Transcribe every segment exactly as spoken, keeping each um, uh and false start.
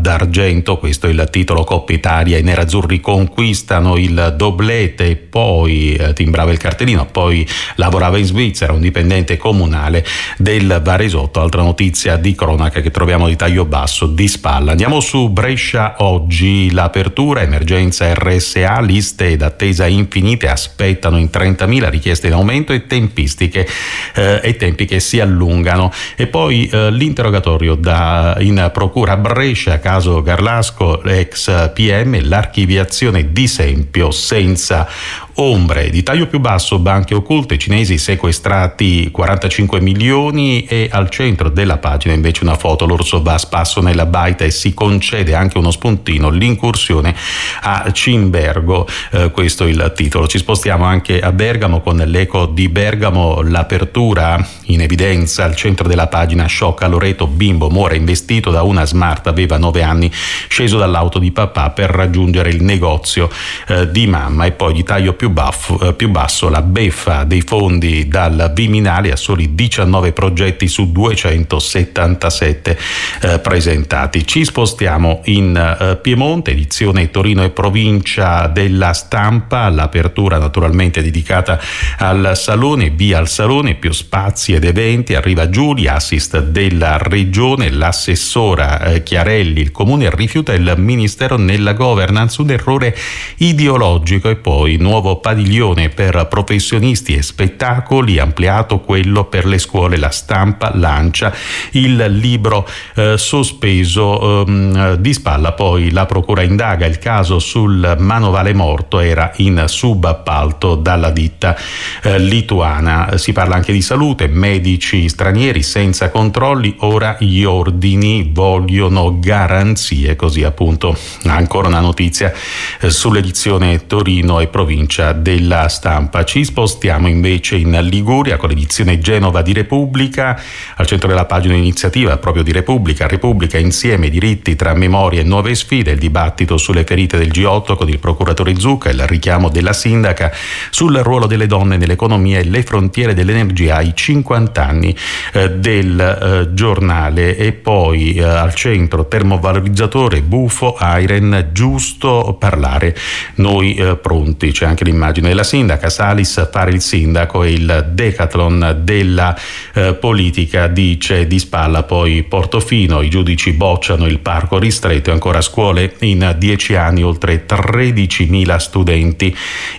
d'argento, questo è il titolo. Coppa Italia, i nerazzurri conquistano il doblete, poi eh, timbrava il cartellino, poi lavorava in Svizzera, un dipendente comunale del Varesotto. Altra notizia di cronaca che troviamo di taglio basso, di spalla. Andiamo su Brescia oggi, l'apertura, emergenza R S A, liste d'attesa infinite, aspettano in trentamila, richieste in aumento e tempistiche eh, e tempi che si allungano. E poi eh, l'interrogatorio da, in procura a Brescia, caso Garlasco, ex P M, l'archiviazione di Sempio senza ombre. Di taglio più basso, banche occulte, cinesi sequestrati quarantacinque milioni, e al centro della pagina invece una foto, l'orso va a spasso nella baita e si concede anche uno spuntino, l'incursione a Cimbergo, eh, questo è il titolo. Ci spostiamo anche a Bergamo con l'Eco di Bergamo, l'apertura in evidenza al centro della pagina, shock a Loreto, bimbo muore investito da una Smart, aveva nove anni, sceso dall'auto di papà per raggiungere il negozio eh, di mamma. E poi di taglio più, baffo, eh, più basso, la beffa dei fondi dal Viminale a soli diciannove progetti su duecentosettantasette eh, presentati. Ci spostiamo in eh, Piemonte, edizione Torino e provincia della Stampa, l'apertura naturalmente dedicata al Salone, via al Salone, più spazi ed eventi, arriva Giulia, assist della regione, l'assessora eh, Chiarelli, il comune rifiuta il ministero nella governance, un errore ideologico. E poi nuovo padiglione per professionisti e spettacoli, ampliato quello per le scuole, la Stampa lancia il libro eh, sospeso ehm, di spalla. Poi la procura indaga, il caso sul manovale morto era in subappalto dalla ditta eh, lituana. Si parla anche di salute, medici stranieri senza controlli, ora gli ordini vogliono garanzie, così appunto ancora una notizia eh, sull'edizione Torino e provincia della Stampa. Ci spostiamo invece in Liguria con l'edizione Genova di Repubblica, al centro della pagina iniziativa proprio di Repubblica, Repubblica insieme, diritti tra memoria e nuove sfide, il dibattito sulle ferite del G otto con il procuratore Zucca, il richiamo della sindaca sul ruolo delle donne nell'economia e le frontiere dell'energia ai cinquanta anni eh, del eh, giornale. E poi eh, al centro termovalorizzatore, bufo, Airen, giusto parlare, noi eh, pronti. C'è anche l'immagine della sindaca, Salis fare il sindaco e il decathlon della eh, politica, dice di spalla. Poi Portofino, i giudici bocciano il parco ristretto e ancora scuole in dieci anni, oltre tredicimila studenti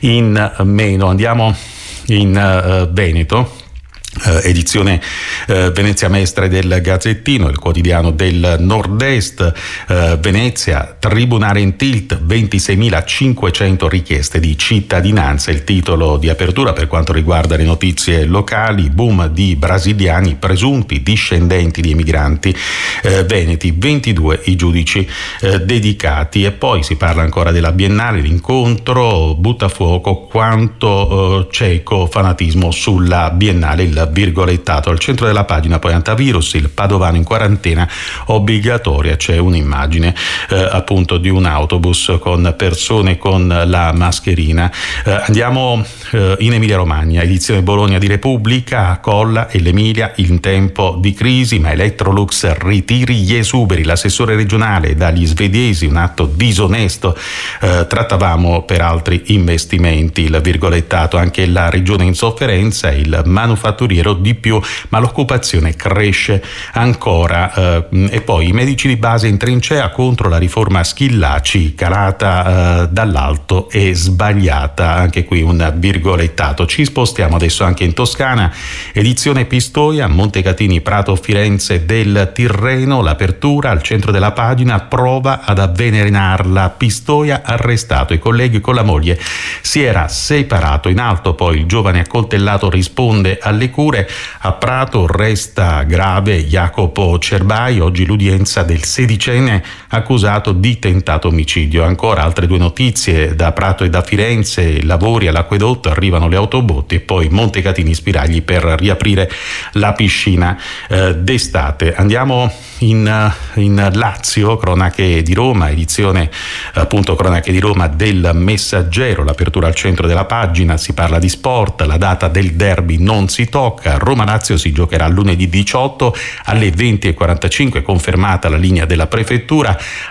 in meno. Andiamo in uh, Veneto. Uh, edizione uh, Venezia Mestre del Gazzettino, il quotidiano del Nord-Est. uh, Venezia, tribunale in tilt, ventiseimilacinquecento richieste di cittadinanza, il titolo di apertura per quanto riguarda le notizie locali. Boom di brasiliani presunti discendenti di emigranti uh, veneti, ventidue i giudici uh, dedicati. E poi si parla ancora della Biennale, l'incontro butta a fuoco quanto uh, cieco fanatismo sulla Biennale, il virgolettato al centro della pagina. Poi antivirus, il padovano in quarantena obbligatoria, c'è un'immagine eh, appunto di un autobus con persone con la mascherina. Eh, andiamo eh, in Emilia Romagna, edizione Bologna di Repubblica, Colla e l'Emilia in tempo di crisi, ma Electrolux ritiri gli esuberi, l'assessore regionale dagli svedesi, un atto disonesto, eh, trattavamo per altri investimenti, il virgolettato, anche la regione in sofferenza, il manufatturiero di più, ma l'occupazione cresce ancora. Eh, e poi i medici di base in trincea contro la riforma Schillaci, calata eh, dall'alto e sbagliata, anche qui un virgolettato. Ci spostiamo adesso anche in Toscana, edizione Pistoia, Montecatini, Prato, Firenze del Tirreno, l'apertura al centro della pagina, prova ad avvelenarla, Pistoia arrestato, i colleghi con la moglie si era separato. In alto poi il giovane accoltellato risponde alle cure. A Prato resta grave Jacopo Cerbai, oggi l'udienza del sedicenne accusato di tentato omicidio. Ancora altre due notizie da Prato e da Firenze, lavori all'acquedotto, arrivano le autobotti, e poi Montecatini spiragli per riaprire la piscina eh, d'estate. Andiamo in, in Lazio, cronache di Roma, edizione appunto cronache di Roma del Messaggero, l'apertura al centro della pagina, si parla di sport, la data del derby non si tocca, Roma-Lazio si giocherà lunedì diciotto alle venti e quarantacinque, confermata la linea della prefettura,